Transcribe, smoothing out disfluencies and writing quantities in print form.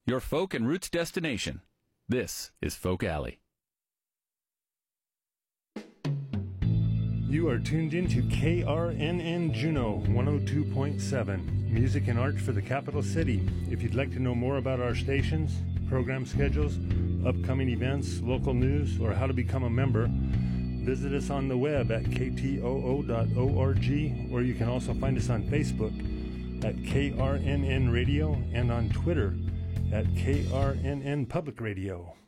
your folk and roots destination. This is Folk Alley. You are tuned in to KRNN Juneau 102.7, music and art for the capital city. If you'd like to know more about our stations, program schedules, upcoming events, local news, or how to become a member, visit us on the web at ktoo.org, or you can also find us on Facebook at KRNN Radio and on Twitter at KRNN Public Radio.